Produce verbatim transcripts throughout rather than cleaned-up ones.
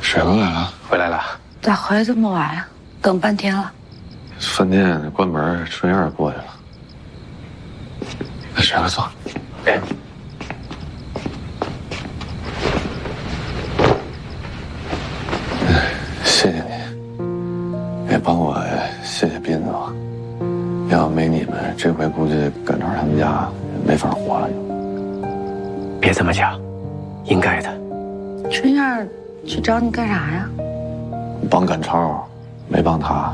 水哥来了， 回来了。 咋回来这么晚呀？等半天了。 饭店关门，春燕过去了。水哥坐。 哎。 谢谢你，也帮我谢谢斌子吧。要没你们，这回估计耿超他们家没法活了就。 别这么讲，应该的。 春燕去找你干啥呀？ 帮耿超，没帮他。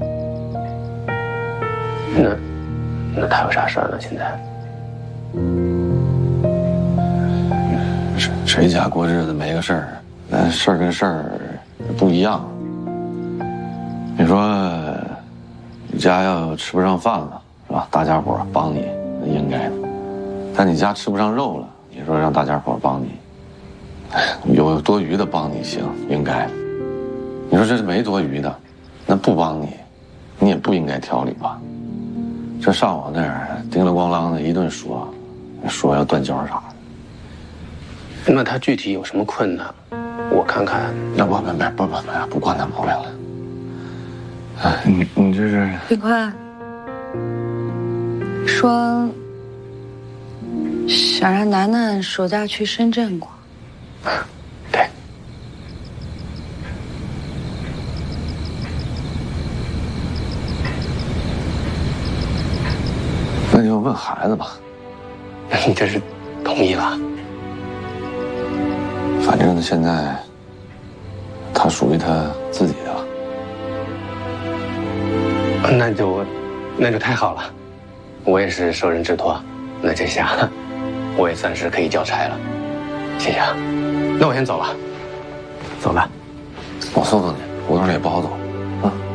那那他有啥事儿呢？现在？ 谁谁家过日子没个事儿？但事儿跟事儿不一样。你说你家要吃不上饭了，是吧？大家伙帮你，那应该的。但你家吃不上肉了，你说让大家伙帮你，有多余的帮你行，应该的。你说这是没多余的，那不帮你，你也不应该挑理吧？这上我那儿叮了咣啷的一顿说，说要断交啥的。那他具体有什么困难？我看看。 那不不不不不不不惯他毛病了。哎，你你这是？ 冰宽说想让楠楠暑假去深圳过。 对。 那就问孩子吧。 那你这是同意了？ 反正现在他属于他自己的了。 那就那就太好了，我也是受人之托，那这下我也算是可以交差了。谢谢啊，那我先走了。走了。 我送送你，胡同里也不好走。